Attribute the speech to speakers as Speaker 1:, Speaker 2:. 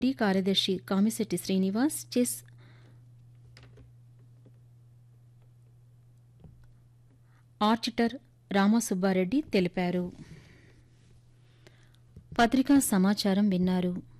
Speaker 1: కార్యదర్శి కామిశెట్టి శ్రీనివాస్, చెస్ ఆర్చిటర్ రామసుబ్బారెడ్డి తెలిపారు. పత్రికా సమాచారం విన్నారు.